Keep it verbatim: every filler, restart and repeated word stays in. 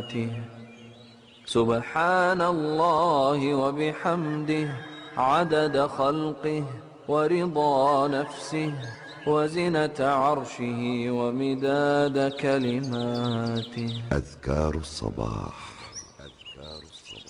آياته. سبحان الله وبحمده عدد خلقه ورضا نفسه وزنة عرشه ومداد كلماته. أذكار الصباح.